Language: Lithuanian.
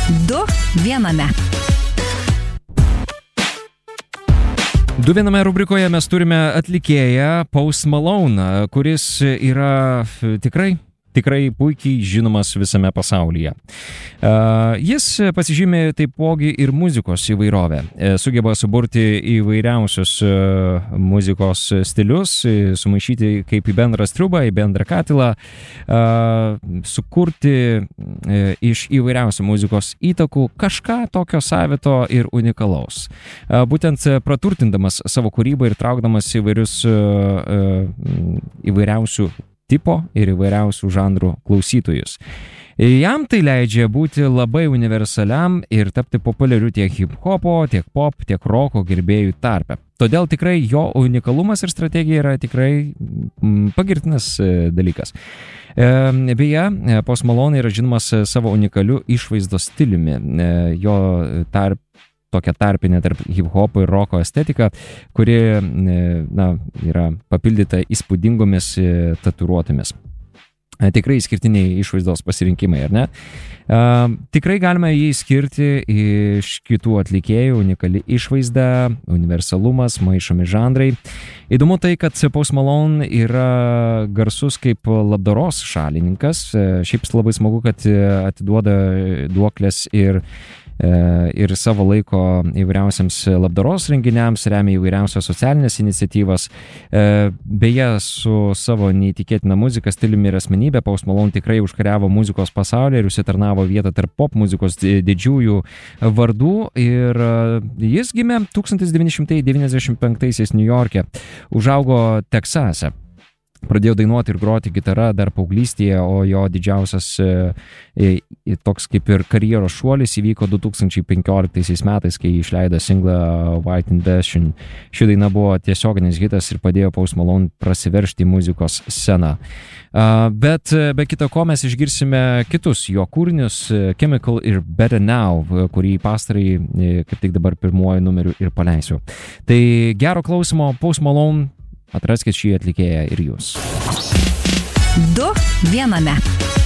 Du viename. Du viename rubrikoje mes turime atlikėją Post Malone, kuris yra tikrai puikiai žinomas visame pasaulyje. Jis pasižymė taipogi ir muzikos įvairovę. Sugeba suburti įvairiausius muzikos stilius, sumaišyti kaip į bendrą striubą, į bendrą katilą, sukurti iš įvairiausių muzikos įtakų kažką tokio savito ir unikalaus. Būtent praturtindamas savo kūrybą ir traukdamas įvairiausių tipo ir įvairiausių žanrų klausytojus. Jam tai leidžia būti labai universaliam ir tapti populiariu tiek hip-hopo, tiek pop, tiek roko gerbėjų tarpe. Todėl tikrai jo unikalumas ir strategija yra tikrai pagirtinas dalykas. Beje, Post Malone yra žinomas savo unikaliu išvaizdos stiliumi. Jo tokia tarpinė tarp hip-hopo ir roko estetika, kuri yra papildyta įspūdingomis tatuiruotėmis. Tikrai skirtiniai išvaizdos pasirinkimai, ar ne? Tikrai galime jį skirti iš kitų atlikėjų, unikali išvaizda, universalumas, maišomi žanrai. Įdomu tai, kad Post Malone yra garsus kaip labdaros šalininkas. Šiaip labai smagu, kad atiduoda duokles ir savo laiko įvairiausiams labdaros renginiams, remia įvairiausias socialinės iniciatyvas. Beje, su savo neįtikėtina muzika, stiliumi ir asmenybė, Post Malone tikrai užkariavo muzikos pasaulį ir užsitarnavo vietą tarp pop muzikos didžiųjų vardų. Ir jis gimė 1995 Niujorke, užaugo Teksase. Pradėjo dainuoti ir groti gitarą dar paauglystėje, o jo didžiausias toks kaip ir karjeros šuolis įvyko 2015 metais, kai išleido singlą White Invasion. Ši daina buvo tiesioginis hitas ir padėjo Post Malone prasiveržti į muzikos sceną. Bet be kita ko mes išgirsime kitus jo kūrinius, Chemical ir Better Now, kurį pastarąjį kaip tik dabar pirmuoju numeriu ir paleisiu. Tai gero klausimo, Post Malone. Atraskit šį atlikėją ir jūs. Du viename.